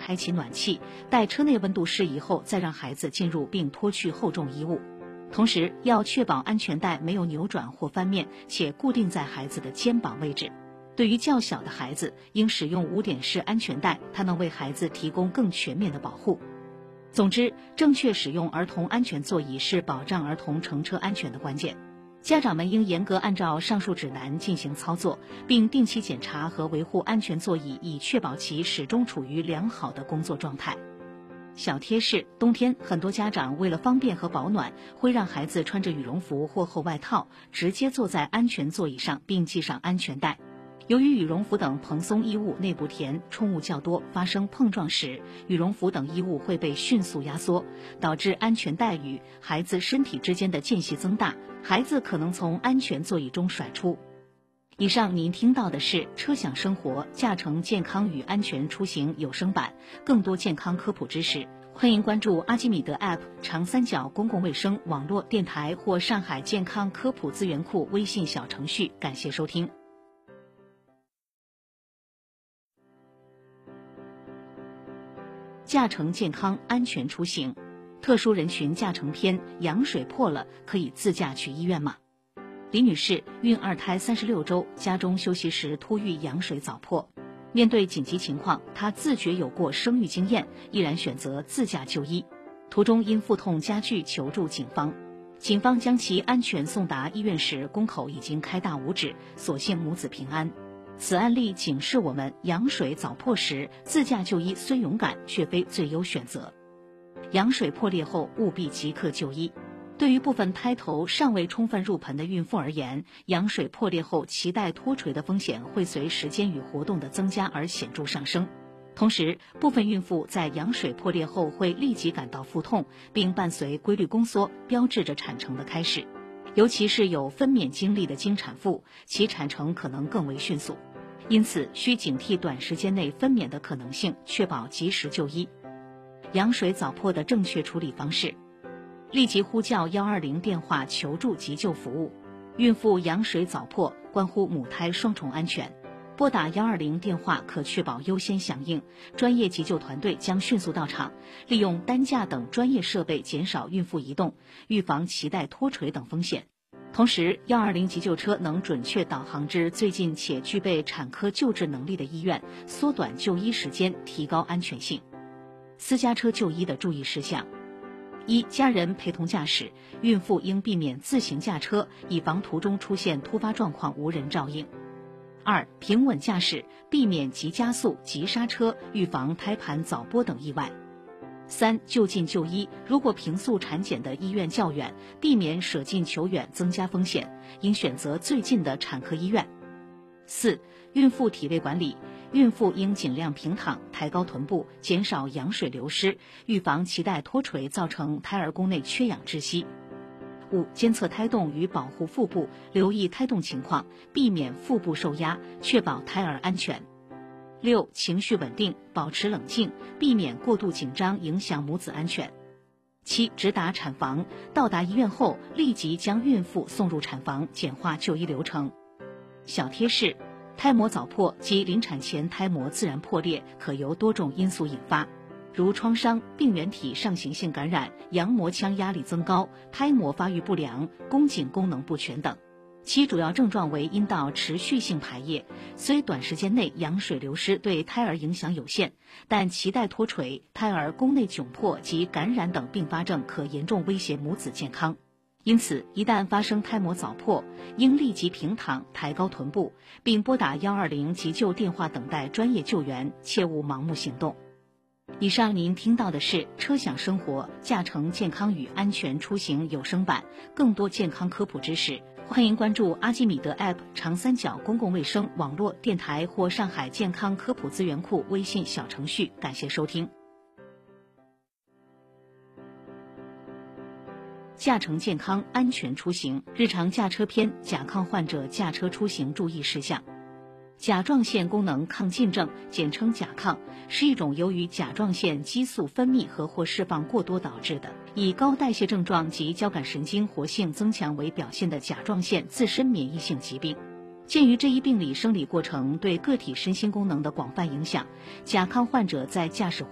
开启暖气，待车内温度适宜后再让孩子进入并脱去厚重衣物。同时要确保安全带没有扭转或翻面，且固定在孩子的肩膀位置。对于较小的孩子，应使用5点式安全带，它能为孩子提供更全面的保护。总之，正确使用儿童安全座椅是保障儿童乘车安全的关键。家长们应严格按照上述指南进行操作，并定期检查和维护安全座椅，以确保其始终处于良好的工作状态。小贴士：冬天很多家长为了方便和保暖，会让孩子穿着羽绒服或厚外套，直接坐在安全座椅上并系上安全带。由于羽绒服等蓬松衣物内部甜，充物较多，发生碰撞时，羽绒服等衣物会被迅速压缩，导致安全带与孩子身体之间的间隙增大，孩子可能从安全座椅中甩出。以上您听到的是车享生活驾乘健康与安全出行有声版，更多健康科普知识，欢迎关注阿基米德 App、长三角公共卫生网络电台或上海健康科普资源库微信小程序。感谢收听。驾乘健康安全出行，特殊人群驾乘篇：羊水破了，可以自驾去医院吗？李女士孕2胎36周，家中休息时突遇羊水早破，面对紧急情况，她自觉有过生育经验，毅然选择自驾就医。途中因腹痛加剧求助警方，警方将其安全送达医院时，宫口已经开大5指，所幸母子平安。此案例警示我们，羊水早破时，自驾就医虽勇敢，却非最优选择。羊水破裂后，务必即刻就医。对于部分胎头尚未充分入盆的孕妇而言，羊水破裂后脐带脱垂的风险会随时间与活动的增加而显著上升。同时，部分孕妇在羊水破裂后会立即感到腹痛，并伴随规律宫缩，标志着产程的开始。尤其是有分娩经历的经产妇，其产程可能更为迅速，因此需警惕短时间内分娩的可能性，确保及时就医。羊水早破的正确处理方式：立即呼叫120电话求助急救服务。孕妇羊水早破关乎母胎双重安全，拨打120电话可确保优先响应，专业急救团队将迅速到场，利用担架等专业设备减少孕妇移动，预防脐带脱垂等风险。同时，120急救车能准确导航至最近且具备产科救治能力的医院，缩短就医时间，提高安全性。私家车就医的注意事项：1、家人陪同驾驶，孕妇应避免自行驾车，以防途中出现突发状况无人照应。2、平稳驾驶，避免急加速、急刹车，预防胎盘早剥等意外。3、就近就医，如果平素产检的医院较远，避免舍近求远，增加风险，应选择最近的产科医院。4、孕妇体位管理，孕妇应尽量平躺，抬高臀部，减少羊水流失，预防脐带脱垂造成胎儿宫内缺氧窒息。5、监测胎动与保护腹部，留意胎动情况，避免腹部受压，确保胎儿安全。6、情绪稳定，保持冷静，避免过度紧张，影响母子安全。7、直达产房，到达医院后立即将孕妇送入产房，简化就医流程。小贴士：胎膜早破及临产前胎膜自然破裂可由多种因素引发，如创伤、病原体上行性感染、羊膜腔压力增高、胎膜发育不良、宫颈功能不全等。其主要症状为阴道持续性排液，虽短时间内羊水流失对胎儿影响有限，但脐带脱垂、胎儿宫内窘迫及感染等并发症可严重威胁母子健康。因此，一旦发生胎膜早破，应立即平躺，抬高臀部，并拨打120急救电话等待专业救援，切勿盲目行动。以上您听到的是车享生活驾乘健康与安全出行有声版，更多健康科普知识，欢迎关注阿基米德 App、长三角公共卫生网络电台或上海健康科普资源库微信小程序。感谢收听。驾乘健康安全出行日常驾车篇：甲亢患者驾车出行注意事项。甲状腺功能亢进症，简称甲亢，是一种由于甲状腺激素分泌和或释放过多导致的，以高代谢症状及交感神经活性增强为表现的甲状腺自身免疫性疾病。鉴于这一病理生理过程对个体身心功能的广泛影响，甲亢患者在驾驶